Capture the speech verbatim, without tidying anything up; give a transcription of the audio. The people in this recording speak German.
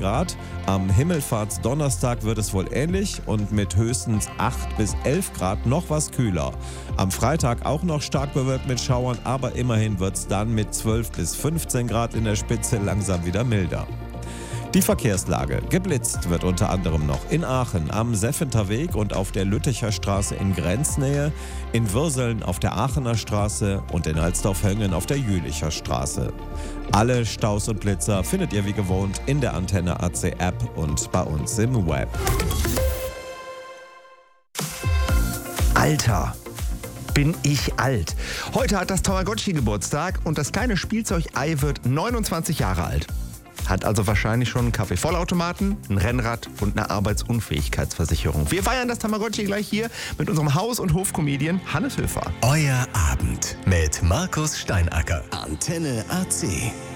Grad. Am Himmelfahrtsdonnerstag wird es wohl ähnlich und mit höchstens acht bis elf Grad noch was kühler. Am Freitag auch noch stark bewölkt mit Schauern, aber immerhin wird es dann mit zwölf bis fünfzehn Grad in der Spitze langsam wieder milder. Die Verkehrslage. Geblitzt wird unter anderem noch in Aachen am Seffenter Weg und auf der Lütticher Straße in Grenznähe, in Würseln auf der Aachener Straße und in Alsdorf-Höngen auf der Jülicher Straße. Alle Staus und Blitzer findet ihr wie gewohnt in der Antenne A C App und bei uns im Web. Alter, bin ich alt. Heute hat das Tamagotchi Geburtstag und das kleine Spielzeug-Ei wird neunundzwanzig Jahre alt. Hat also wahrscheinlich schon einen Kaffee-Vollautomaten, ein Rennrad und eine Arbeitsunfähigkeitsversicherung. Wir feiern das Tamagotchi gleich hier mit unserem Haus- und Hofcomedian Hannes Höfer. Euer Abend mit Markus Steinacker. Antenne A C.